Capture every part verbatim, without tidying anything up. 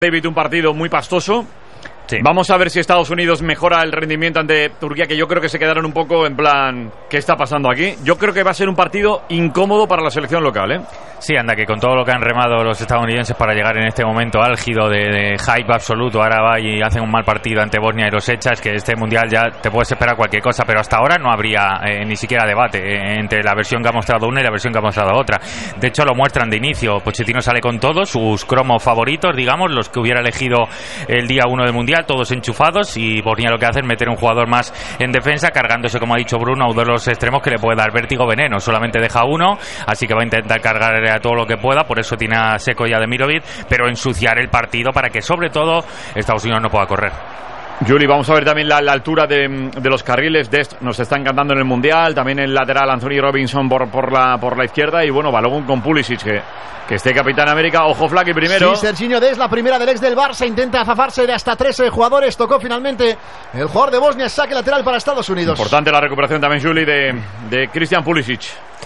David, un partido muy pastoso. Sí. Vamos a ver si Estados Unidos mejora el rendimiento ante Turquía, que yo creo que se quedaron un poco en plan, ¿qué está pasando aquí? Yo creo que va a ser un partido incómodo para la selección local, ¿eh? Sí, anda, que con todo lo que han remado los estadounidenses para llegar en este momento álgido de, de hype absoluto, ahora va y hacen un mal partido ante Bosnia y los echas, que este mundial ya te puedes esperar cualquier cosa, pero hasta ahora no habría eh, ni siquiera debate eh, entre la versión que ha mostrado una y la versión que ha mostrado otra. De hecho, lo muestran de inicio. Pochettino sale con todos sus cromos favoritos, digamos, los que hubiera elegido el día uno del mundial, todos enchufados, y Bosnia lo que hace es meter un jugador más en defensa, cargándose, como ha dicho Bruno, a uno de los extremos que le puede dar vértigo veneno. Solamente deja uno, así que va a intentar cargar a todo lo que pueda, por eso tiene a Seco y a Demirovic, pero ensuciar el partido para que sobre todo Estados Unidos no pueda correr. Juli, vamos a ver también la, la altura de, de los carriles. Dest nos está encantando en el Mundial. También el lateral Anthony Robinson por, por, la, por la izquierda. Y bueno, Balogun con Pulisic, que, que esté Capitán América. Ojo, Flaky primero. Sí, Serginho Dest, la primera del ex del Barça. Intenta zafarse de hasta trece jugadores. Tocó finalmente el jugador de Bosnia. Saque lateral para Estados Unidos. Importante la recuperación también, Juli, de, de Christian Pulisic.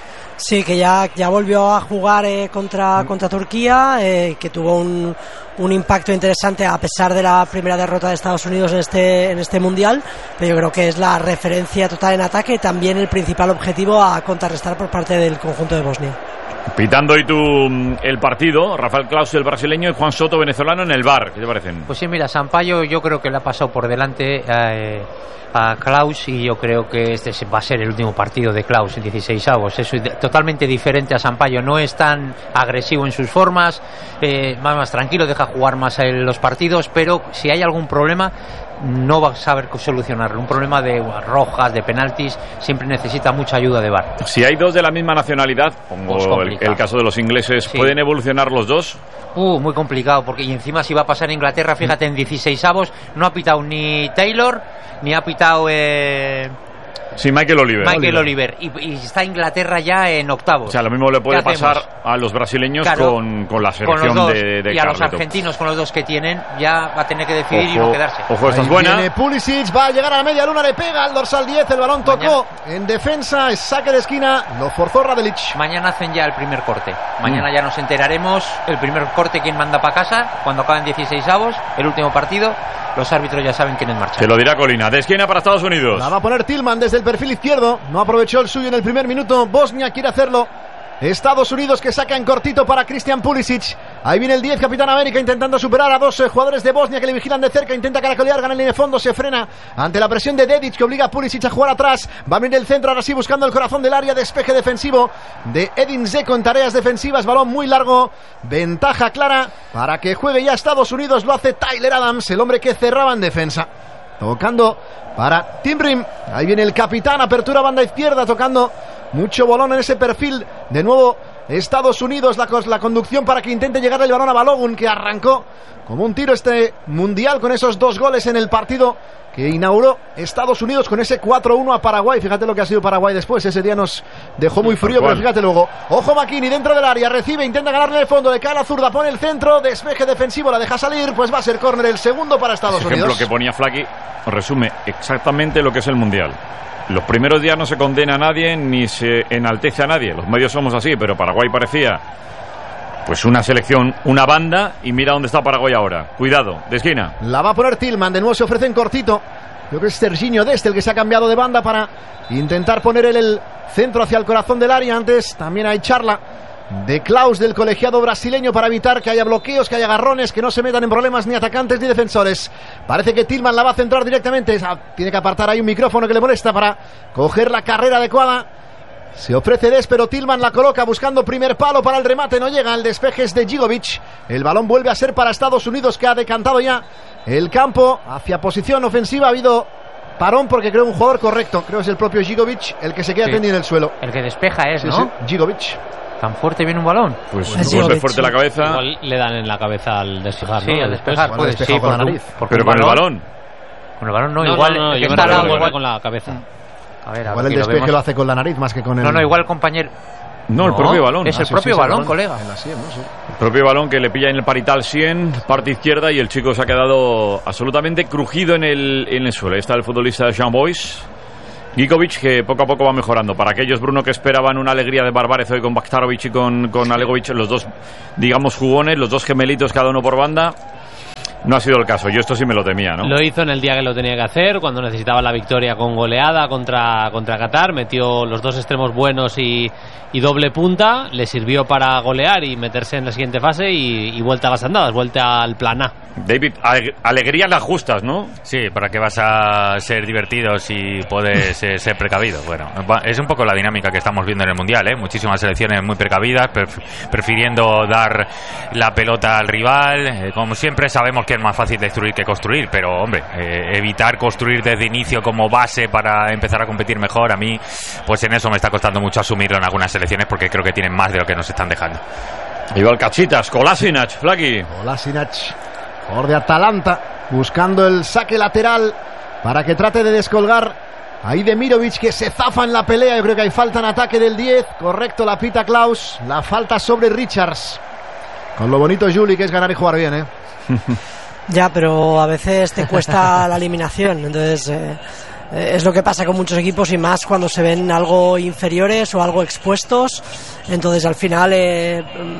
Sí, que ya, ya volvió a jugar eh, contra, contra Turquía, eh, que tuvo un, un impacto interesante a pesar de la primera derrota de Estados Unidos en este, en este mundial, pero yo creo que es la referencia total en ataque y también el principal objetivo a contrarrestar por parte del conjunto de Bosnia. Pitando hoy tú el partido, Rafael Claus, el brasileño, y Juan Soto, venezolano, en el V A R. ¿Qué te parecen? Pues sí, mira, Sampaio yo creo que le ha pasado por delante eh, a Claus, y yo creo que este va a ser el último partido de Claus en dieciseisavos. Es totalmente diferente a Sampaio, no es tan agresivo en sus formas, eh, más, más tranquilo, deja jugar más en los partidos, pero si hay algún problema no va a saber solucionarlo. Un problema de rojas, de penaltis, siempre necesita mucha ayuda de V A R. Si hay dos de la misma nacionalidad, pongo Pues el, el caso de los ingleses, sí. ¿Pueden evolucionar los dos? Uh, muy complicado, porque y encima si va a pasar en Inglaterra, fíjate, en dieciseisavos no ha pitado ni Taylor, ni ha pitado eh... Sí, Michael Oliver. Michael Oliver, y, y está Inglaterra ya en octavos. O sea, lo mismo le puede pasar hacemos? a los brasileños, claro, con, con la selección con los dos, de, de y a Carleto. los argentinos con los dos que tienen, ya va a tener que decidir ojo, y no quedarse. Ojo, esta es buena. Viene Pulisic, va a llegar a la media luna, le pega al dorsal diez, el balón tocó Mañana. En defensa, es saque de esquina, lo forzó Radelic. Mañana hacen ya el primer corte. Mañana mm. ya nos enteraremos el primer corte, quién manda para casa, cuando acaben dieciseisavos, el último partido. Los árbitros ya saben quién es marcha. Te lo dirá Colina. De esquina para Estados Unidos. La va a poner Tillman desde el perfil izquierdo. No aprovechó el suyo en el primer minuto. Bosnia quiere hacerlo. Estados Unidos que saca en cortito para Christian Pulisic. Ahí viene el diez, Capitán América, intentando superar a dos eh, jugadores de Bosnia que le vigilan de cerca. Intenta caracolear, gana en línea de fondo, se frena ante la presión de Dedic, que obliga a Pulisic a jugar atrás. Va a venir el centro, ahora sí, buscando el corazón del área. Despeje defensivo de Edin Dzeko en tareas defensivas. Balón muy largo, ventaja clara para que juegue ya Estados Unidos. Lo hace Tyler Adams, el hombre que cerraba en defensa. Tocando para Tim Rim. Ahí viene el capitán, apertura banda izquierda, tocando mucho bolón en ese perfil. De nuevo Estados Unidos, la, la conducción para que intente llegar el balón a Balogun, que arrancó como un tiro este mundial con esos dos goles en el partido que inauguró Estados Unidos con ese cuatro uno a Paraguay. Fíjate lo que ha sido Paraguay después. Ese día nos dejó muy frío, pero fíjate luego. Ojo McKinney dentro del área, recibe, intenta ganarle el fondo, de cara a la zurda, pone el centro, despeje defensivo, la deja salir, pues va a ser córner, el segundo para Estados Ese Unidos. Ejemplo que ponía Flaky resume exactamente lo que es el mundial. Los primeros días no se condena a nadie ni se enaltece a nadie. Los medios somos así, pero Paraguay parecía pues una selección, una banda, y mira dónde está Paraguay ahora. Cuidado, de esquina. La va a poner Tillman, de nuevo se ofrece en cortito. Creo que es Serginho Dest el que se ha cambiado de banda para intentar poner el, el centro hacia el corazón del área. Antes también hay charla de Claus, del colegiado brasileño, para evitar que haya bloqueos, que haya agarrones, que no se metan en problemas ni atacantes ni defensores. Parece que Tillman la va a centrar directamente. Tiene que apartar ahí un micrófono que le molesta para coger la carrera adecuada. Se ofrece Des, pero Tillman la coloca buscando primer palo para el remate. No llega, el despeje es de Gigovic. El balón vuelve a ser para Estados Unidos, que ha decantado ya el campo hacia posición ofensiva. Ha habido parón porque creo un jugador correcto. Creo que es el propio Gigovic el que se queda sí. tendido en el suelo. El que despeja es, sí, ¿no? Sí, Gigovic. ¿Tan fuerte viene un balón? Pues vuelve fuerte la cabeza. Igual le dan en la cabeza al despejar, sí, ¿no? al despejar, puede, sí, sí, con la nariz. Porque pero con el balón. Con el balón no, no igual. No, no, yo está me al lado, igual con la cabeza. A ver, a igual ver, el despeje lo, lo hace con la nariz más que con el... No, no, igual el compañero... No, el no, propio balón. Es ah, el sí, propio sí, balón, balón, colega. En la sien, ¿no? Sí. El propio balón que le pilla en el parital cien, parte izquierda, y el chico se ha quedado absolutamente crujido en el, en el suelo. Ahí está el futbolista Jean Boys. Gigovic, que poco a poco va mejorando. Para aquellos, Bruno, que esperaban una alegría de Barbarez hoy con Baktarovic y con, con Alegovic, los dos, digamos, jugones, los dos gemelitos, cada uno por banda. no ha sido el caso. Yo esto sí me lo temía, ¿no? Lo hizo en el día que lo tenía que hacer, cuando necesitaba la victoria con goleada contra, contra Qatar. Metió los dos extremos buenos y, y doble punta. Le sirvió para golear y meterse en la siguiente fase y, y vuelta a las andadas, vuelta al plan A. David, alegría las justas, ¿no? Sí, ¿para qué vas a ser divertido si puedes eh, ser precavido? Bueno, es un poco la dinámica que estamos viendo en el Mundial, ¿eh? Muchísimas selecciones muy precavidas, pref- prefiriendo dar la pelota al rival. Eh, como siempre, sabemos que es más fácil destruir que construir, pero, hombre, eh, evitar construir desde inicio como base para empezar a competir mejor, a mí, pues en eso me está costando mucho asumirlo en algunas selecciones porque creo que tienen más de lo que nos están dejando. Igual Cachitas, Kolasinac, Flaki. Kolasinac, jugador de Atalanta, buscando el saque lateral para que trate de descolgar ahí de Mirovic, que se zafa en la pelea. Yo creo que hay falta en ataque del diez. Correcto, la pita Klaus. La falta sobre Richards. Con lo bonito, Juli, que es ganar y jugar bien, ¿eh? Ya, pero a veces te cuesta la eliminación. Entonces, eh, es lo que pasa con muchos equipos y más cuando se ven algo inferiores o algo expuestos. Entonces, al final, eh,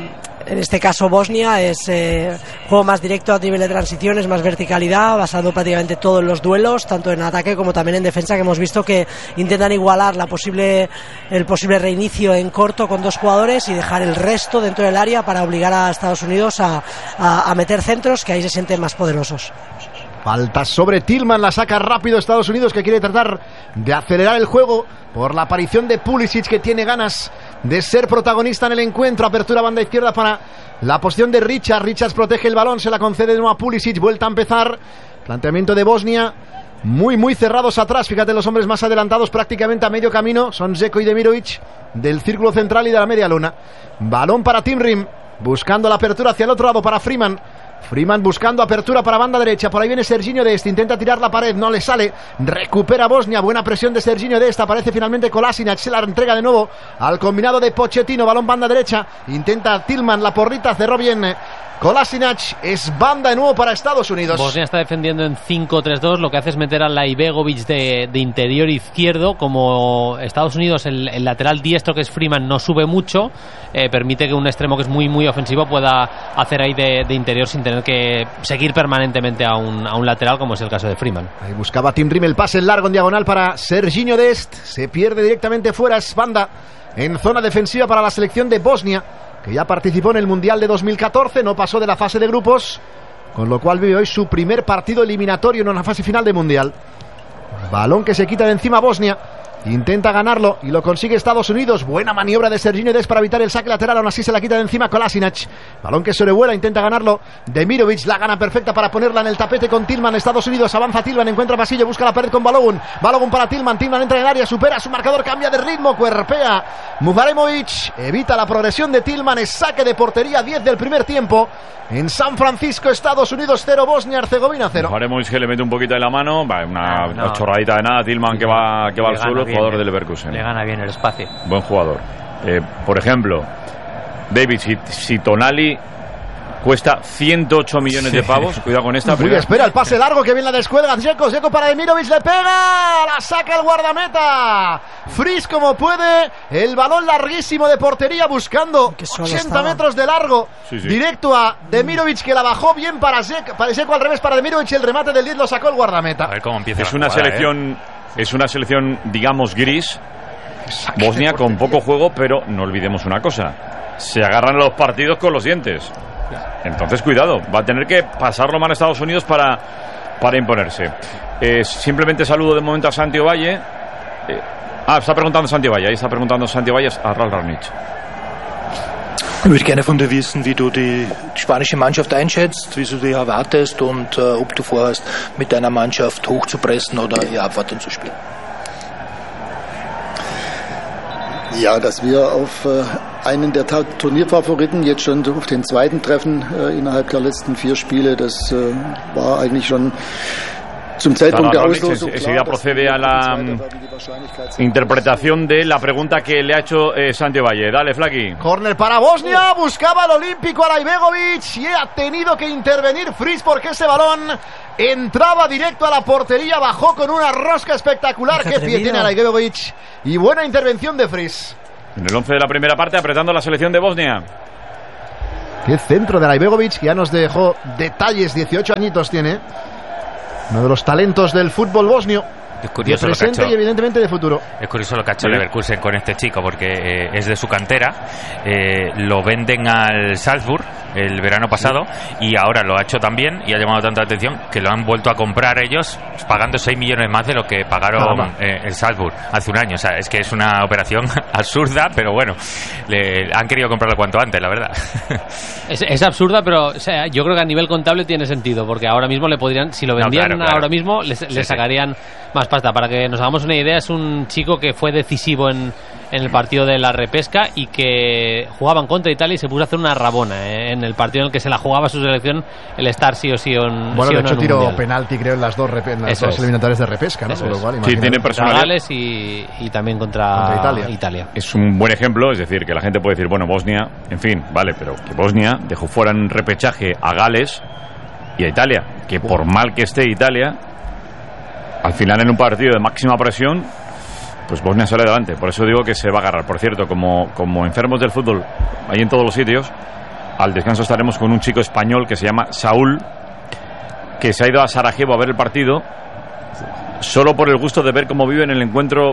en este caso Bosnia es eh, juego más directo a nivel de transiciones, más verticalidad, basado prácticamente todo en los duelos, tanto en ataque como también en defensa, que hemos visto que intentan igualar la posible el posible reinicio en corto con dos jugadores y dejar el resto dentro del área para obligar a Estados Unidos a, a, a meter centros, que ahí se sienten más poderosos. Falta sobre Tillman, la saca rápido Estados Unidos, que quiere tratar de acelerar el juego por la aparición de Pulisic, que tiene ganas de ser protagonista en el encuentro. Apertura banda izquierda para la posición de Richards. Richards protege el balón, se la concede de nuevo a Pulisic. Vuelta a empezar. Planteamiento de Bosnia. Muy, muy cerrados atrás. Fíjate, los hombres más adelantados prácticamente a medio camino son Zeko y Demirovic, del círculo central y de la media luna. Balón para Timrim, buscando la apertura hacia el otro lado para Freeman. Freeman buscando apertura para banda derecha. Por ahí viene Serginho Dest, intenta tirar la pared, no le sale. Recupera Bosnia, buena presión de Serginho Dest. Aparece finalmente Kolasinac, se la entrega de nuevo al combinado de Pochettino. Balón banda derecha, intenta Tillman, la porrita, cerró bien Kolasinac. Es banda de nuevo para Estados Unidos. Bosnia está defendiendo en cinco tres dos. Lo que hace es meter a Laibegovic de, de interior izquierdo. Como Estados Unidos, el, el lateral diestro, que es Freeman, no sube mucho, eh, permite que un extremo que es muy muy ofensivo pueda hacer ahí de, de interior sin tener que seguir permanentemente a un, a un lateral, como es el caso de Freeman. Ahí buscaba Tim Rim el pase largo en diagonal para Serginho Dest. Se pierde directamente fuera, es banda en zona defensiva para la selección de Bosnia, que ya participó en el Mundial de dos mil catorce, no pasó de la fase de grupos, con lo cual vive hoy su primer partido eliminatorio en una fase final de Mundial. Balón que se quita de encima Bosnia. Intenta ganarlo y lo consigue Estados Unidos. Buena maniobra de Serginho Dest para evitar el saque lateral. Aún así se la quita de encima Kolasinac. Balón que sobrevuela, intenta ganarlo Demirovic. La gana perfecta para ponerla en el tapete con Tillman. Estados Unidos avanza Tillman, encuentra pasillo, busca la pared con Balogun. Balogun para Tillman. Tillman entra en el área, supera su marcador, cambia de ritmo, cuerpea Mubaremovic. Evita la progresión de Tillman. Es saque de portería, diez del primer tiempo. En San Francisco, Estados Unidos cero, Bosnia-Herzegovina cero. Mubaremovic, que le mete un poquito de la mano. Va, una, no, no. una chorradita de nada. Tillman, que va, que va al suelo. Jugador del Leverkusen. Le gana bien el espacio. Buen jugador. Eh, por ejemplo, David, si, si Tonali cuesta ciento ocho millones de pavos, cuidado con esta. Uy, espera, el pase largo que viene la descuelga. Zeko, Zeko para Demirovic, le pega, la saca el guardameta. Fris como puede, el balón larguísimo de portería buscando ochenta estaba. metros de largo. Sí, sí. Directo a Demirovic, que la bajó bien para Zeko, para Zeko al revés para Demirovic, el remate del diez lo sacó el guardameta. A ver cómo empieza. Es una jugada, selección, ¿eh? es una selección, digamos, gris. Bosnia con poco juego, pero no olvidemos una cosa: se agarran los partidos con los dientes. Entonces cuidado, va a tener que pasarlo mal a Estados Unidos para, para imponerse. Eh, simplemente saludo de momento a Santi Ovalle. Eh, ah, está preguntando Santi Ovalle, ahí está preguntando Santi Ovalle a Ralf Rangnick. Ich würde gerne von dir wissen, wie du die spanische Mannschaft einschätzt, wie du die erwartest und äh, ob du vorhast, mit deiner Mannschaft hochzupressen oder eher abwarten zu spielen. Ja, dass wir auf äh, einen der Ta- Turnierfavoriten jetzt schon auf den zweiten treffen äh, innerhalb der letzten vier Spiele, das äh, war eigentlich schon zum Zeitpunkt der Auslosung. Enseguida procede a la interpretación de la pregunta que le ha hecho eh, Santi Valle. Dale, Flaki. Corner para Bosnia, buscaba el olímpico a Laibegovic y ha tenido que intervenir Fris porque ese balón entraba directo a la portería, bajó con una rosca espectacular. Qué pie tiene a Laibegovic y buena intervención de Fris. En el once de la primera parte, apretando la selección de Bosnia. Qué centro de Ibegovic, que ya nos dejó detalles. Dieciocho añitos tiene. Uno de los talentos del fútbol bosnio. Es curioso de presente lo que ha hecho, y evidentemente de futuro. Es curioso lo que ha hecho Leverkusen con este chico, porque eh, es de su cantera. Eh, lo venden al Salzburg el verano pasado y ahora lo ha hecho también y ha llamado tanta atención que lo han vuelto a comprar ellos pagando seis millones más de lo que pagaron eh, el Salzburg hace un año. O sea, es que es una operación absurda, pero bueno, le han querido comprarlo cuanto antes, la verdad. Es, es absurda, pero o sea, yo creo que a nivel contable tiene sentido, porque ahora mismo le podrían, si lo vendían no, claro, claro. ahora mismo, le, sí, le sacarían sí. más pasta. Para que nos hagamos una idea, es un chico que fue decisivo en, en el partido de la repesca y que jugaban contra Italia y se puso a hacer una rabona eh, en el partido en el que se la jugaba su selección, el estar sí o sí en bueno, sí de o hecho no tiró mundial. penalti creo en las dos, en las dos eliminatorias de repesca, ¿no? Lo cual, sí, tiene personalidad. Gales y, y también contra, contra Italia. Italia. Es un buen ejemplo, es decir, que la gente puede decir, bueno, Bosnia, en fin, vale, pero que Bosnia dejó fuera en repechaje a Gales y a Italia, que por mal que esté Italia, al final en un partido de máxima presión, pues Bosnia sale adelante. Por eso digo que se va a agarrar. Por cierto, como, como enfermos del fútbol hay en todos los sitios, al descanso estaremos con un chico español que se llama Saúl, que se ha ido a Sarajevo a ver el partido solo por el gusto de ver cómo viven el encuentro,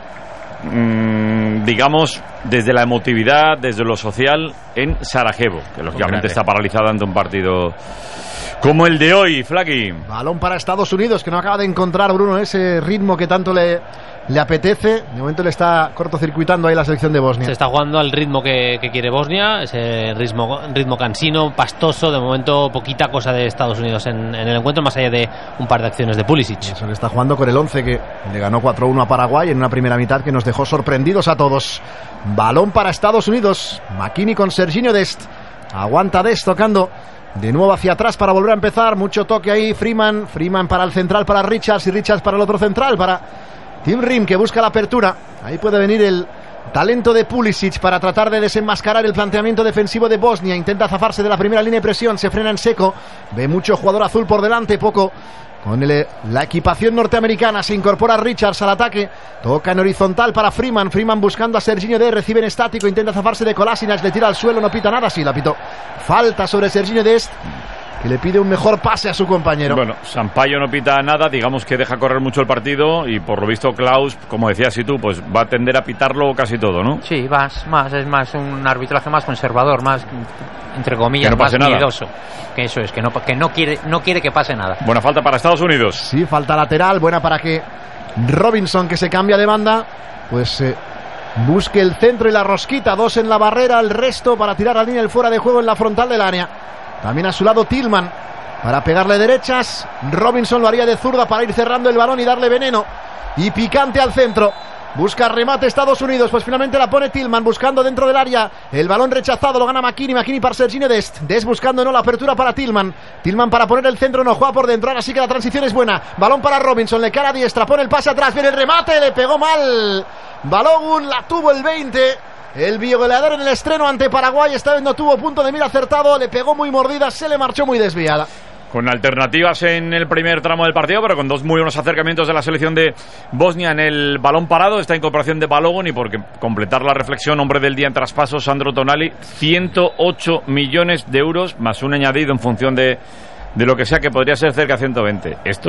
mmm, digamos, desde la emotividad, desde lo social en Sarajevo, que lógicamente está paralizada ante un partido como el de hoy. Flaky. Balón para Estados Unidos, que no acaba de encontrar, Bruno, ese ritmo que tanto le, le apetece. De momento le está cortocircuitando ahí la selección de Bosnia. Se está jugando al ritmo que, que quiere Bosnia, ese ritmo, ritmo cansino, pastoso. De momento poquita cosa de Estados Unidos en, en el encuentro, más allá de un par de acciones de Pulisic. Eso que está jugando con el once, que le ganó cuatro uno a Paraguay en una primera mitad que nos dejó sorprendidos a todos. Balón para Estados Unidos. McKinney con Serginho Dest. Aguanta Dest tocando de nuevo hacia atrás para volver a empezar. Mucho toque ahí. Freeman. Freeman para el central, para Richards. Y Richards para el otro central, para Tim Rim, que busca la apertura. Ahí puede venir el talento de Pulisic para tratar de desenmascarar el planteamiento defensivo de Bosnia. Intenta zafarse de la primera línea de presión. Se frena en seco. Ve mucho jugador azul por delante. Poco con el, la equipación norteamericana. Se incorpora Richards al ataque. Toca en horizontal para Freeman. Freeman buscando a Serginho Dest. Recibe en estático. Intenta zafarse de Kolasinac. Le tira al suelo. No pita nada. Sí, la pitó. Falta sobre Serginho Dest, que le pide un mejor pase a su compañero. Bueno, Sampaio no pita nada, digamos que deja correr mucho el partido y por lo visto Klaus, como decías y tú, pues va a tender a pitarlo casi todo, ¿no? Sí, más, más es más un arbitraje más conservador, más entre comillas, que no más miedoso. Que eso es, que no, que no quiere no quiere que pase nada. Buena falta para Estados Unidos. Sí, falta lateral, buena para que Robinson, que se cambia de banda, pues eh, busque el centro y la rosquita. Dos en la barrera, el resto para tirar la línea del fuera de juego en la frontal del área. También a su lado Tillman para pegarle derechas. Robinson lo haría de zurda para ir cerrando el balón y darle veneno y picante al centro. Busca remate Estados Unidos, pues finalmente la pone Tillman buscando dentro del área. El balón rechazado, lo gana McKinney. McKinney para Serginho Dest. Dest buscando no la apertura para Tillman. Tillman para poner el centro, no juega por dentro. Ahora sí que la transición es buena. Balón para Robinson, le cara a diestra, pone el pase atrás, viene el remate, le pegó mal Balogun, la tuvo el veinte. El biogoleador en el estreno ante Paraguay. Esta vez no tuvo punto de mira acertado. Le pegó muy mordida, se le marchó muy desviada. Con alternativas en el primer tramo del partido, pero con dos muy buenos acercamientos de la selección de Bosnia en el balón parado. Esta incorporación de Balogun, y por completar la reflexión, hombre del día en traspasos, Sandro Tonali, ciento ocho millones de euros, más un añadido en función de, de lo que sea, que podría ser cerca de ciento veinte. Esto,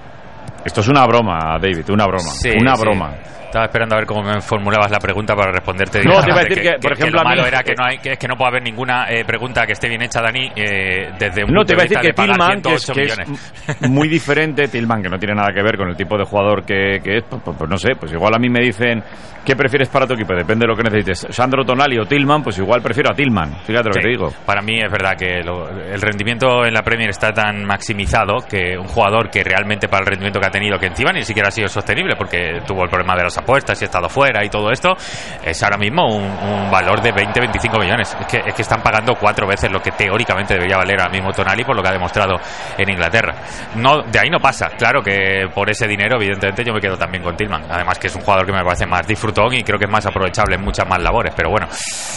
esto es una broma, David, una broma. Sí, una sí. broma. Estaba esperando a ver cómo me formulabas la pregunta para responderte. No, te iba a decir que, que, por que, ejemplo, que lo malo a mí, era que no hay, que es que no puede haber ninguna eh, pregunta que esté bien hecha, Dani, eh, desde un no, punto te iba a decir de que Tillman, que es, que millones. es muy diferente, Tillman, que no tiene nada que ver con el tipo de jugador que, que es, pues, pues no sé, pues igual a mí me dicen ¿qué prefieres para tu equipo? Depende de lo que necesites. Sandro Tonali o Tillman, pues igual prefiero a Tillman. Fíjate lo sí, que te digo. Para mí es verdad que lo, el rendimiento en la Premier está tan maximizado que un jugador que realmente para el rendimiento que ha tenido, que encima ni siquiera ha sido sostenible porque tuvo el problema de las apuestas y ha estado fuera y todo esto, es ahora mismo un, un valor de veinte a veinticinco millones. Es que, es que están pagando cuatro veces lo que teóricamente debería valer ahora mismo Tonali por lo que ha demostrado en Inglaterra. No, de ahí no pasa. Claro que por ese dinero, evidentemente, yo me quedo también con Tillman. Además que es un jugador que me parece más disfrutón y creo que es más aprovechable en muchas más labores. Pero bueno,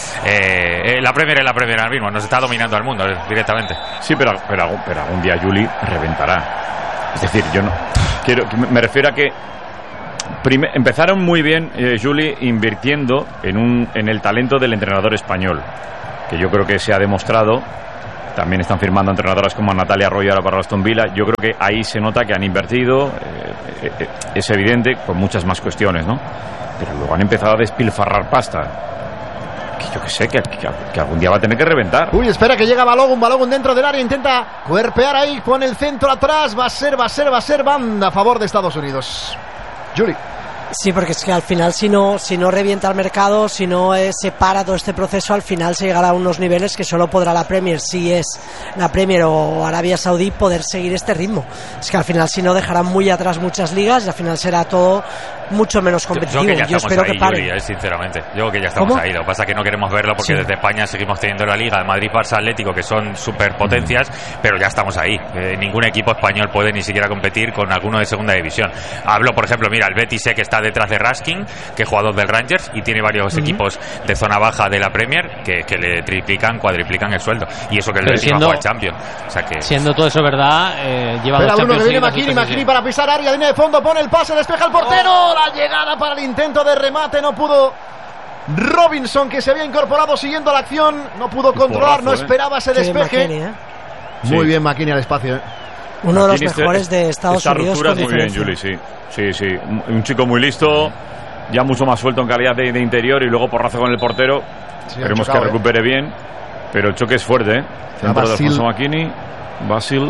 eh, la Premier es la Premier ahora mismo. Nos está dominando al mundo eh, directamente. Sí, pero, pero, pero algún día Juli reventará. Es decir, yo no quiero, me refiero a que Prime, empezaron muy bien, eh, Juli, invirtiendo en, un, en el talento del entrenador español, que yo creo que se ha demostrado También están firmando entrenadoras como Natalia Arroyo ahora para Aston Villa. Yo creo que ahí se nota que han invertido, eh, eh, es evidente, con muchas más cuestiones, ¿no? Pero luego han empezado a despilfarrar pasta. Que yo que sé, que, que, que algún día va a tener que reventar. Uy, espera que llega Balogun, Balogun dentro del área, intenta cuerpear ahí, pone el centro atrás, va a ser, va a ser, va a ser banda a favor de Estados Unidos. Juli. Sí, porque es que al final si no si no revienta el mercado, si no eh, se para todo este proceso, al final se llegará a unos niveles que solo podrá la Premier, si es la Premier o Arabia Saudí, poder seguir este ritmo. Es que al final si no dejarán muy atrás muchas ligas y al final será todo mucho menos competitivo. Yo, yo, que ya yo espero ahí, que pare. Yuri, eh, sinceramente. Yo creo que ya estamos ¿Cómo? ahí. Lo que pasa es que no queremos verlo porque sí. Desde España seguimos teniendo la Liga de Madrid, Barça, Atlético, que son superpotencias, pero ya estamos ahí. Eh, ningún equipo español puede ni siquiera competir con alguno de segunda división. Hablo, por ejemplo, mira, el Betis sé que está detrás de Raskin, que es jugador del Rangers y tiene varios uh-huh. equipos de zona baja de la Premier que, que le triplican, cuadriplican el sueldo. Y eso que el pero Betis siendo, va a jugar Champions. O sea que... Siendo todo eso verdad, eh, lleva Espera dos uno Champions que viene seguidas, Makini, esto Makini sí. para pisar área, línea de fondo, pone el pase, despeja el portero. Oh. La llegada para el intento de remate, no pudo Robinson, que se había incorporado siguiendo la acción, no pudo controlar, no esperaba ese despeje. Makini, ¿eh? Muy Sí. bien Makini al espacio, ¿eh? Uno de los Makini mejores este- de Estados esta Unidos. ruptura Con es muy bien, diferencia. Juli, sí. Sí, sí. Un, un chico muy listo, ya mucho más suelto en calidad de, de interior y luego porrazo con el portero. Sí, Esperemos chocado, que ¿eh? recupere bien, pero el choque es fuerte, ¿eh? Centro de Basil. Alfonso Makini, Basil.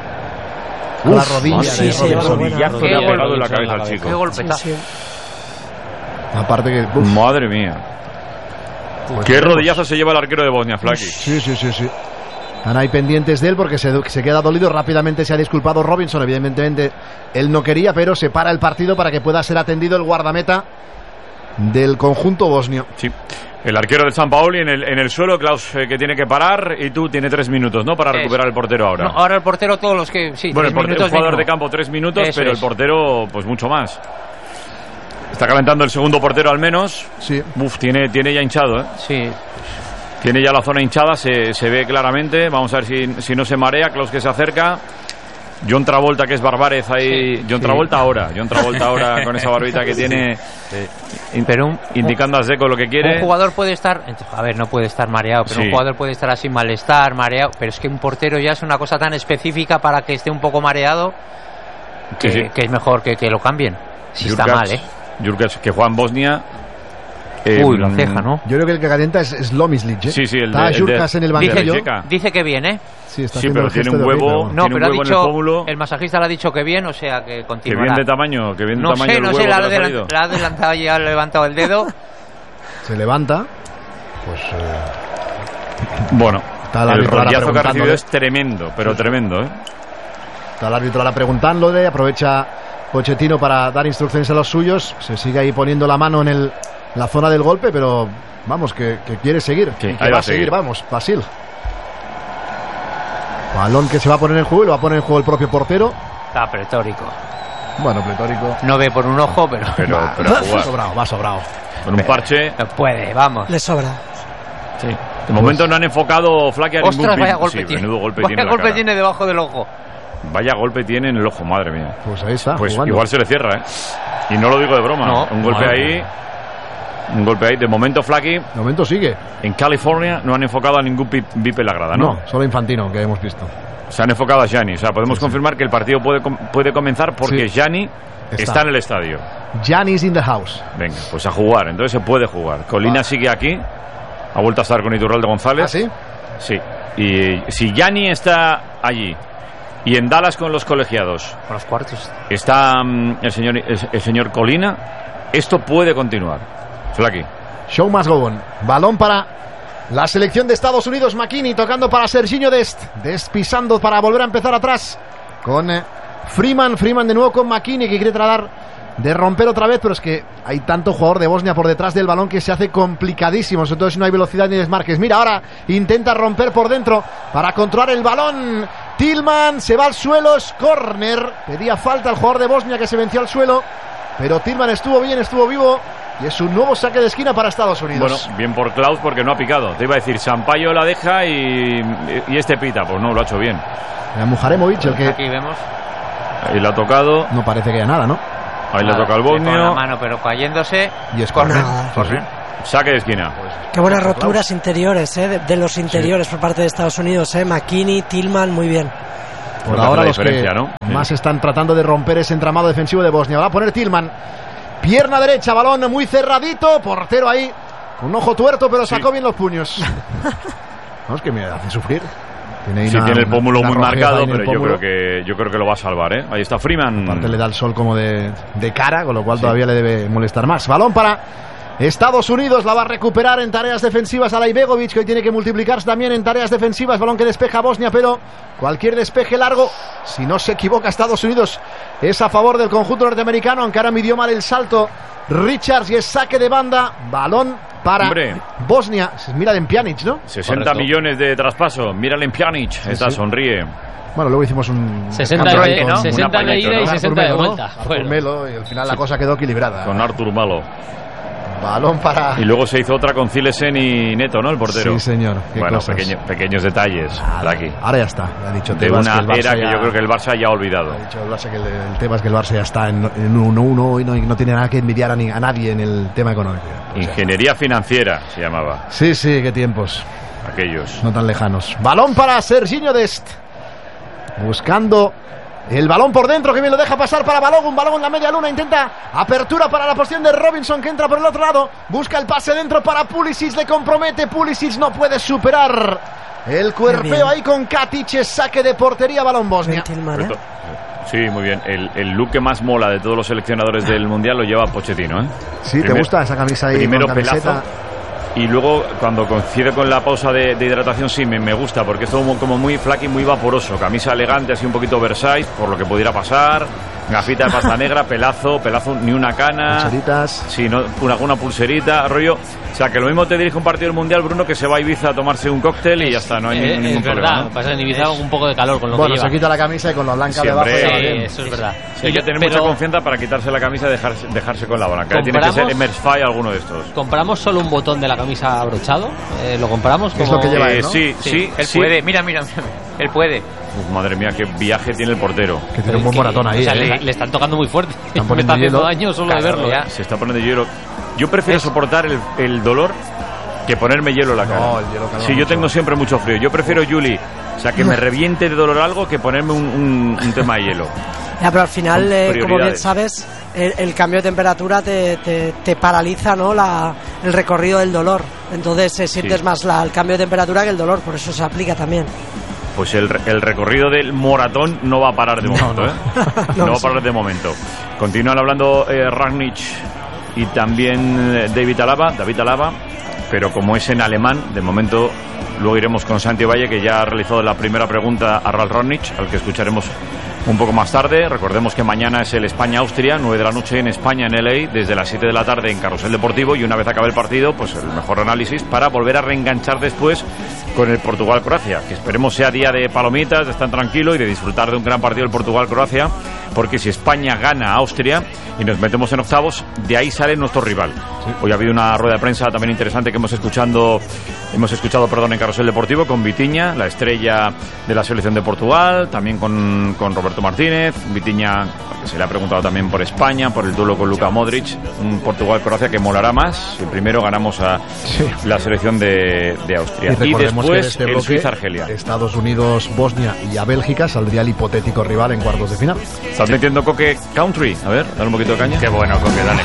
A la rodilla sí, de sí, Robinson. buena Rodillazo Qué le ha gol, pegado en la Robinson, cabeza la al cabeza. Qué chico. golpetazo. Sí, sí. Aparte que... uf, Madre mía. pues Qué veremos. rodillazo se lleva el arquero de Bosnia, Flaki. Sí, sí, sí, sí. Están ahí pendientes de él porque se, se queda dolido. Rápidamente se ha disculpado Robinson. Evidentemente él no quería, pero se para el partido para que pueda ser atendido el guardameta del conjunto bosnio. Sí. El arquero del San Paoli en el, en el suelo, Klaus, eh, que tiene que parar, y tú tienes tres minutos, ¿no? Para Es. recuperar el portero ahora. No, ahora el portero, todos los que. Sí, Bueno, el, tres portero, minutos el jugador mínimo. de campo tres minutos, Eso pero es. el portero, pues mucho más. Está calentando el segundo portero al menos. Sí. Uf, tiene, tiene ya hinchado, ¿eh? Sí. Tiene ya la zona hinchada, se, se ve claramente. Vamos a ver si, si no se marea. Klaus que se acerca. John Travolta, que es Barbárez ahí. Sí, John sí. Travolta ahora. John Travolta ahora con esa barbita que tiene. in- Pero un- indicando a Seco lo que quiere. Un jugador puede estar, a ver, no puede estar mareado, pero Sí. un jugador puede estar así malestar, mareado, pero es que un portero ya es una cosa tan específica para que esté un poco mareado que, Sí, sí. que es mejor que, que lo cambien. Si está Jurkac, mal, ¿eh? Jurkac, que juega en Bosnia. Eh, Uy, la ceja, ¿no? Yo creo que el que calienta es Slomislic, ¿eh? Sí, sí, el Está de- el de- Jurkas en el Dice- banquillo. Rijeka. Dice que bien, ¿eh? Sí, está Sí, haciendo pero el tiene gesto un de huevo. ok, pero bueno. No, Tiene un pero ha huevo en el dicho, pómulo. el masajista le ha dicho que bien, o sea que Que continuará. bien de tamaño, que bien de No tamaño sé, el no huevo sé, que le ha, le ha adelan- salido. le ha adelantado y ha levantado el dedo. Se levanta. Pues eh, Bueno, Está el el árbitro ahora rodillazo que ha preguntándole. recibido es tremendo, pero tremendo, ¿eh? está el árbitro ahora preguntándole. Aprovecha Pochettino para dar instrucciones a los suyos. Se sigue ahí poniendo la mano en el, la zona del golpe, pero vamos, que, que quiere seguir. Sí, y que ahí va a seguir, vamos, Basil. Balón que se va a poner en juego y lo va a poner en juego el propio portero. Está pretórico. Bueno, pletórico. No ve por un ojo, pero, Pero, Va, pero va jugar. sobrado, va sobrado. Con un parche. no puede, vamos. Le sobra. Sí. De momento no han enfocado Flaki a ningún Ostras, pin. vaya golpe Sí, tiene. menudo golpe Vaya tiene en la golpe cara. tiene debajo del ojo. Vaya golpe tiene en el ojo, madre mía. Pues ahí está. Pues jugando. igual se le cierra, ¿eh? Y no lo digo de broma. No. un golpe Madre ahí. Un golpe ahí. De momento, Flaki, De momento sigue. en California no han enfocado a ningún pi- VIP en la grada, ¿no? No, solo Infantino, que hemos visto. Se han enfocado a Gianni. O sea, podemos Sí, sí. confirmar que el partido puede, com- puede comenzar porque Sí. Gianni Está. está. en el estadio. Giannis in the house. Venga, pues a jugar. Entonces se puede jugar. Colina Vale. sigue aquí. Ha vuelto a estar con Iturralde González. ¿Ah, sí? Sí. Y si Gianni está allí y en Dallas con los colegiados Con los cuartos. está mm, el señor el, el señor Colina, esto puede continuar. Flaki. Show must go on. Balón para la selección de Estados Unidos. Makini tocando para Serginho Dest. Dest pisando para volver a empezar atrás. Con eh, Freeman. Freeman de nuevo con Makini, que quiere tratar de romper otra vez. Pero es que hay tanto jugador de Bosnia por detrás del balón que se hace complicadísimo. Sobre todo si no hay velocidad ni desmarques. Mira, ahora intenta romper por dentro para controlar el balón. Tillman se va al suelo. Es córner. Pedía falta al jugador de Bosnia, que se venció al suelo. Pero Tillman estuvo bien, estuvo vivo. Y es un nuevo saque de esquina para Estados Unidos. Bueno, bien por Klaus porque no ha picado. Te iba a decir, Sampaio la deja y, y este pita. Pues no, lo ha hecho bien. Era Mujaremovic el que Aquí vemos. Ahí le ha tocado. no parece que haya nada, ¿no? Ahí le Nada, toca al le pone la bosnio. mano, pero cayéndose. Y es Corner. córner. Corner. Saque de esquina. Qué buenas roturas interiores, ¿eh? de, de los interiores sí. por parte de Estados Unidos. ¿eh? McKinney, Tillman, muy bien. Por ahora los que ¿no? más están tratando de romper ese entramado defensivo de Bosnia. Va a poner Tillman. Pierna derecha, balón muy cerradito. Portero ahí, con un ojo tuerto, pero sacó sí. bien los puños. No, es que me hace sufrir. Tiene, sí, una, tiene el pómulo muy marcado, pero yo creo que yo creo que lo va a salvar, ¿eh? Ahí está Freeman. Aparte le da el sol como de, de cara, con lo cual sí. todavía le debe molestar más. Balón para Estados Unidos, la va a recuperar en tareas defensivas a Ibegovic, que hoy tiene que multiplicarse también en tareas defensivas. Balón que despeja Bosnia, pero cualquier despeje largo, si no se equivoca Estados Unidos, es a favor del conjunto norteamericano, aunque ahora midió mal el salto Richards y es saque de banda. Balón para Hombre. Bosnia. Mira en Pjanic, ¿no? sesenta Correcto. Millones de traspaso. Mírale en Pjanic. Sí, Esta sí. sonríe. Bueno, luego hicimos un sesenta de, ¿no? sesenta de ida y sesenta de vuelta. Bueno. Melo, y al final sí. la cosa quedó equilibrada. Con Artur Malo. Balón para... Y luego se hizo otra con Zilesen y Neto, ¿no? El portero. Sí, señor. Bueno, pequeño, pequeños detalles. Ahora, aquí. ahora ya está. Ha dicho de Tebas una que el era que ya... yo creo que el Barça ya ha olvidado. Ha dicho el Barça que el, el tema es que el Barça ya está en, en uno uno y no, no tiene nada que envidiar a, ni, a nadie en el tema económico. O sea, Ingeniería financiera se llamaba. Sí, sí, qué tiempos. Aquellos. No tan lejanos. Balón para Serginho Dest. Buscando... el balón por dentro, que bien lo deja pasar para Balogun. Balogun en la media luna, intenta apertura para la posición de Robinson, que entra por el otro lado. Busca el pase dentro para Pulisic, le compromete. Pulisic no puede superar el cuerpeo ahí con Katic. Saque de portería, balón Bosnia. Sí, muy bien. El, el look que más mola de todos los seleccionadores del Mundial lo lleva Pochettino, ¿eh? Sí, Primer, ¿te gusta esa camisa ahí? Primero con pelazo. Y luego, cuando coincide con la pausa de, de hidratación, sí, me, me gusta, porque es todo como muy flaco y muy vaporoso. Camisa elegante, así un poquito oversize, por lo que pudiera pasar. Gafita de pasta negra, pelazo, pelazo, ni una cana. Pulseritas. Sí, no, una, una pulserita, rollo. O sea, que lo mismo te dirige un partido del Mundial, Bruno, que se va a Ibiza a tomarse un cóctel y ya está, no hay eh, ningún es problema. Verdad, ¿no? Pasa en Ibiza con un poco de calor con lo bueno, que lleva. se quita la camisa y con la blanca sí, debajo. Hombre, sí, sí, eso es verdad. Sí, hay que tener pero... mucha confianza para quitarse la camisa y dejarse, dejarse con la blanca. Tiene que ser Emersfy alguno de estos. ¿Compramos solo un botón de la camisa abrochado? Eh, ¿Lo compramos? Como... Es lo que lleva él, ¿no? eh, Sí, sí, sí. Él sí. puede, mira, mira, él puede. Uf, madre mía, qué viaje tiene el portero. Que tiene un buen moratón ahí. O sea, ¿eh? le, le están tocando muy fuerte. Están Me está haciendo hielo. daño solo claro, de verlo. Ya. Se está poniendo hielo. Yo prefiero es... soportar el, el dolor que ponerme hielo en la cara. No, el hielo calma sí, yo mucho. tengo siempre mucho frío. Yo prefiero, Juli, o sea, que me reviente de dolor algo que ponerme un, un, un tema de hielo. Ya, pero al final, eh, como bien sabes, el, el cambio de temperatura te, te, te paraliza, ¿no? La, el recorrido del dolor. Entonces eh, sientes sí. más la, el cambio de temperatura que el dolor, por eso se aplica también. Pues el, el recorrido del moratón no va a parar de momento, no, no. ¿eh? no, no va a parar de momento. Continúan hablando eh, Rangnick y también eh, David Alaba, David Alaba, pero como es en alemán, de momento luego iremos con Santi Valle, que ya ha realizado la primera pregunta a Ralf Rangnick, al que escucharemos un poco más tarde. Recordemos que mañana es el España-Austria, nueve de la noche en España, en L A, desde las siete de la tarde en Carrusel Deportivo, y una vez acabe el partido, pues el mejor análisis para volver a reenganchar después con el Portugal-Croacia, que esperemos sea día de palomitas, de estar tranquilo y de disfrutar de un gran partido del Portugal-Croacia, porque si España gana a Austria y nos metemos en octavos, de ahí sale nuestro rival. Sí. Hoy ha habido una rueda de prensa también interesante que hemos escuchado, hemos escuchado perdón, en Carrusel Deportivo con Vitinha, la estrella de la selección de Portugal, también con, con Roberto Martínez. Vitinha, que se le ha preguntado también por España, por el duelo con Luka Modric, un Portugal-Croacia que molará más si primero ganamos a sí. la selección de, de Austria. Y, y después este el Suiza-Argelia. Estados Unidos, Bosnia y a Bélgica saldría el hipotético rival en cuartos de final. Estás metiendo Coque Country. A ver, dale un poquito de caña. Qué bueno, Coque, dale.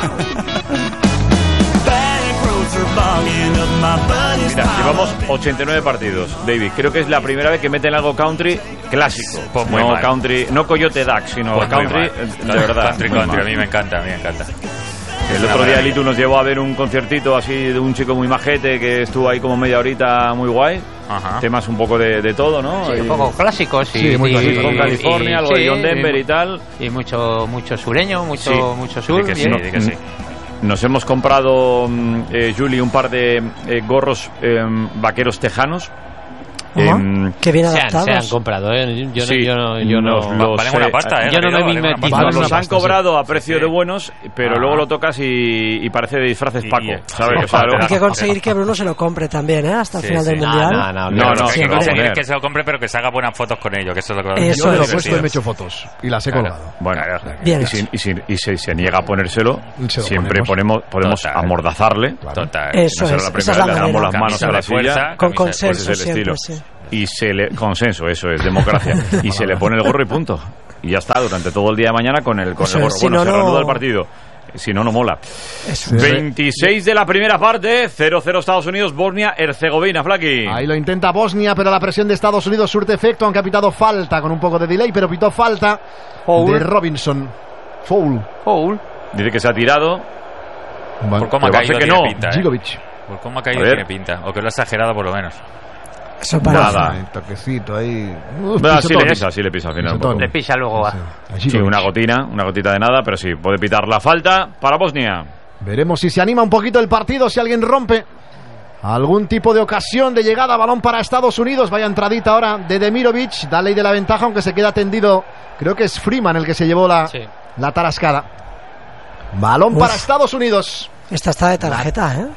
Mira, llevamos ochenta y nueve partidos, David. Creo que es la primera vez que meten algo country clásico. Pues muy no mal. country, no Coyote Duck, sino pues country de verdad. Country, country, a mí me encanta, a mí me encanta. El otro día Litu nos llevó a ver un conciertito así de un chico muy majete que estuvo ahí como media horita, muy guay. Ajá. Temas un poco de, de todo, ¿no? Sí, y... un poco clásicos. Sí, y, muy y, clásico. Con California, y, algo sí, de John Denver y, y tal. Y mucho mucho sureño, mucho, sí. mucho sur. Sí que sí, no, que sí. Nos hemos comprado, eh, Juli, un par de eh, gorros eh, vaqueros tejanos Eh, Qué bien se han, adaptados. se han comprado, ¿eh? Yo, Sí, no, yo no, yo no, nos los, valen una pasta, ¿eh? yo no me Valen una mimetizo. pasta. Nos los han pasta, cobrado sí. a precio Sí, de sí. buenos, pero Ah. luego lo tocas y, y parece de disfraces Y- Paco, y- ¿sabes? sí, O sea, luego- Hay que conseguir que Bruno se lo compre también, ¿eh? Hasta el Sí, final sí. del No, Mundial. No, no, No, no, Lo que sí, hay que no, conseguir joder. es que se lo compre, pero que se haga buenas fotos con ello, que eso es lo que Eso Yo me lo he es. puesto y me he hecho fotos. Y las he Claro. colgado. Bueno, Bien y, hecho. si, y, si, y si se niega a ponérselo, Se lo siempre ponemos. ponemos, podemos Total. amordazarle. Claro. Total. Eso No será es, la esa primera es la vez, le damos manera. las manos Camisa a la de fuerza, silla. Con camisa de consenso Pues es el siempre, estilo. sí. Y se le consenso, eso es democracia. Y se le pone el gorro y punto. Y ya está, durante todo el día de mañana con el, con Eso el gorro. es, si Bueno, no, se no- reanuda el partido. Si no, no mola. Eso es. veintiséis de la primera parte, cero cero Estados Unidos, Bosnia-Herzegovina, Flaki. Ahí lo intenta Bosnia, pero la presión de Estados Unidos surte efecto, aunque ha pitado falta con un poco de delay, pero pitó falta Foul. de Robinson. Foul. Foul. Dice que se ha tirado. Por cómo ha Pero caído parece que tiene no. pinta, ¿eh? Gigovic. Por cómo ha caído A ver. tiene pinta. O que lo ha exagerado por lo menos. Eso parece. Nada. Ahí, toquecito ahí. Uf, Bueno, sí le pisotón. pisa, sí le pisa al final. un Pisotón. poco. Le pisa luego va. Sí, a Sí, Gigovic. una gotina, una gotita de nada, pero sí, puede pitar la falta para Bosnia. Veremos si se anima un poquito el partido, si alguien rompe algún tipo de ocasión de llegada. Balón para Estados Unidos. Vaya entradita ahora de Demirovic. Da ley de la ventaja, aunque se queda tendido. Creo que es Freeman el que se llevó la, Sí. la tarascada. Balón Uf. para Estados Unidos. Esta está de tarjeta, ¿eh?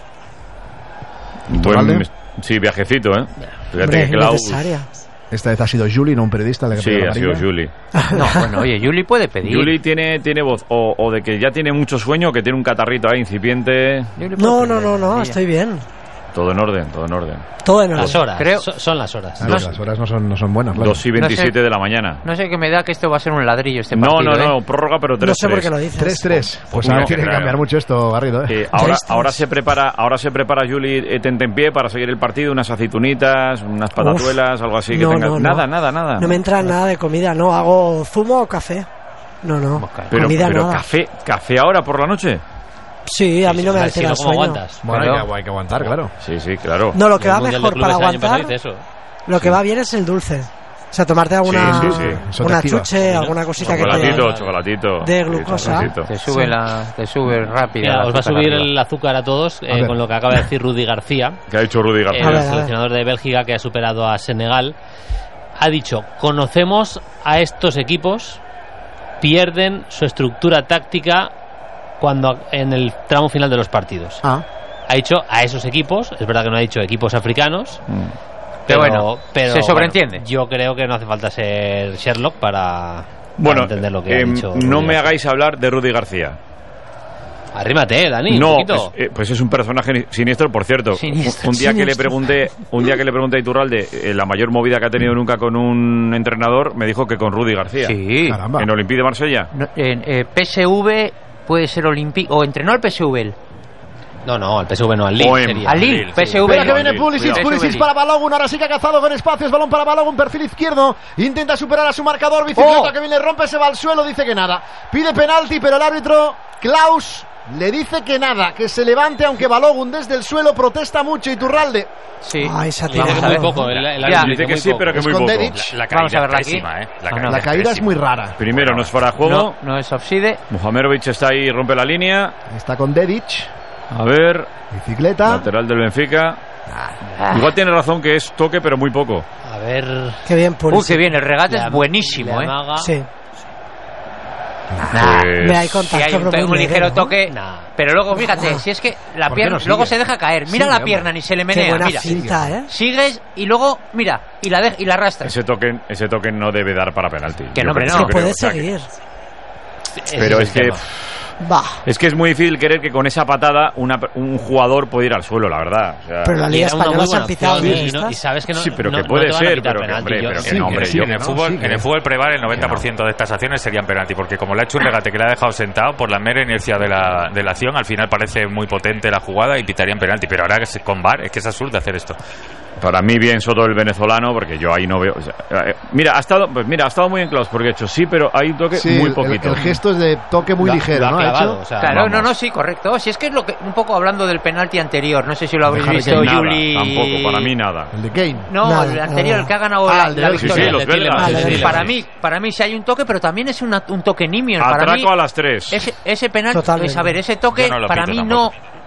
Buen, ¿Vale? sí, viajecito, ¿eh? Fíjate Hombre, que Klaus. innecesaria. Esta vez ha sido Juli, no un periodista. La que Sí, pegó la ha sido amarilla. Juli. No, bueno, oye, Juli puede pedir. Juli tiene, tiene voz o, o de que ya tiene mucho sueño o que tiene un catarrito ahí incipiente. Juli puede No, pedir. no, no, no, Sí. estoy bien. Todo en orden, todo en orden. Todo en Las orden. horas, Creo- so- son las horas. Ah, No las horas no son, no son buenas. claro. dos y veintisiete de la mañana. No sé qué me da que esto va a ser un ladrillo este No, partido. no, ¿eh? no, prórroga, pero No tres sé por qué tres. lo dices. tres tres. Pues Uy, ahora no, tiene que claro. cambiar mucho esto, Garrido. ¿eh? Eh, ahora, Tres, tres. ahora se prepara, ahora se prepara Juli eh, tentempié para seguir el partido, unas aceitunitas, unas patatuelas, algo así que No, tenga. no, no. nada, nada, nada. No me entra nada de comida, no. Hago zumo o café. No, no. pero comida pero nada. café, café ahora por la noche. Sí, a mí no me Si altera no, el ¿cómo sueño. aguantas? Bueno, Claro. hay, que, hay que aguantar, claro. Sí, sí, claro. No, lo que El va Mundial de mejor para Clubes el año pasado aguantar, hice eso. lo que va bien es el dulce. O sea, tomarte alguna Sí, sí, sí. Eso te una activa. chuche, alguna cosita que Chocolatito, te... chocolatito. de Sí, glucosa. chocolatito. Te sube, la, te sube rápido. Mira, la os va a azúcar subir arriba. el azúcar a todos eh, ver. con lo que acaba de decir Rudy García, ¿Qué ha dicho Rudy García? el A ver, a ver. seleccionador de Bélgica que ha superado a Senegal. Ha dicho, conocemos a estos equipos, pierden su estructura táctica cuando en el tramo final de los partidos. Ah, Ha dicho a esos equipos, es verdad que no ha dicho equipos africanos, Mm. pero, bueno, pero, se sobreentiende. bueno, yo creo que no hace falta ser Sherlock para, Bueno, para entender lo que ha em, dicho. no Rudy me García. hagáis hablar de Rudy García. Arrímate, Dani, No, un poquito. es, eh, pues es un personaje ni- siniestro, por cierto. Siniestro. Un, un día que le Siniestro. pregunté, un día que le pregunté a Iturralde eh, la mayor movida que ha tenido nunca con un entrenador, me dijo que con Rudy García. Sí. caramba. En Olympique de Marsella. No, en eh, P S V puede ser Olympique. O entrenó al P S V. No, no, el P S V no, al O Lille en- sería. Al Lille, Lille, P S V. Espera que Cuidado, viene Lille, Pulisic, cuidado. Pulisic para Balogun, ahora sí que ha cazado con espacios, balón para Balogun, perfil izquierdo, intenta superar a su marcador, bicicleta Oh. que viene, rompe, se va al suelo, dice que nada, pide penalti, pero el árbitro Klaus le dice que nada, que se levante, aunque Balogun desde el suelo protesta mucho, Iturralde. Sí. Ay, se ha Dice que Vamos a muy ver. poco, el, el Ya. árbitro Dice que muy sí, poco. pero que Es muy con poco. Dedic. La, la Vamos caída a verla es pésima, aquí. ¿eh? La, Ah, caída no. La caída es pésima. muy rara. Primero, no es fuera de juego. No, no es offside. Muhamedovic está ahí, rompe la línea. Está con Dedic, A ver, bicicleta. lateral del Benfica. Ah. Igual tiene razón que es toque, pero muy poco. A ver. Qué bien, Uy, Pulisic. qué bien, el regate le es am- buenísimo, le ¿eh? amaga. Sí. Nah. Pues- Ve, hay Sí, contacto, hay un, pero un muy ligero leve, ¿no? toque, Nah. pero luego fíjate, si es que la ¿Por qué pierna no sigue? luego se deja caer, mira Sigue, la hombre. pierna ni se le Qué menea, buena mira. finta, ¿eh? Sigues y luego, mira, y la de, y la arrastras. Ese toque, ese toque no debe dar para penalti. Que Yo no, hombre, creo- no. yo Que creo, puede o sea, que- seguir. Ese Pero es es el que tema. Va. es que es muy difícil creer que con esa patada una- un jugador puede ir al suelo, la verdad. O sea, Pero la Y Liga era una Española muy se han buena pitado opción, bien y no- estas. y sabes que no, Sí, pero no- que no puede te van a ser, pitar pero que, penalti. hombre, Yo- pero que sí, no, hombre, sí, yo- en el no, fútbol, sí, que- en el fútbol prevale el noventa por ciento de estas acciones serían penalti, porque como le ha hecho un regate que le ha dejado sentado, por la mera inercia de la, de la acción, al final parece muy potente la jugada y pitarían penalti. Pero ahora que se, con V A R es que es absurdo hacer esto. Para mí bien Soto el venezolano, porque yo ahí no veo. O sea, eh, mira, ha estado, pues mira, ha estado muy en Klaus, porque ha hecho sí, pero hay un toque Sí, muy el- poquito. El, gesto es de toque muy Lo ha- ligero, lo ha ¿no? Ha clavado, hecho. o sea, Claro, vamos. no, no, sí, correcto. Si es que es lo que un poco hablando del penalti anterior, no sé si lo habréis Dejar visto, que nada, Juli. tampoco, para mí nada. El de Kane. No, Nada, el anterior, nada. el que ha ganado Ah, la, el de la Bélgica. Sí, victoria. sí, los de Tielemans, belgas. Ah, sí, de sí, Para sí. mí, para mí sí hay un toque, pero también es una- un toque nimio. Para mí, Atraco a las tres. ese, ese penalti, Totalmente. es, a ver, ese toque Yo no lo para pito mí tampoco. no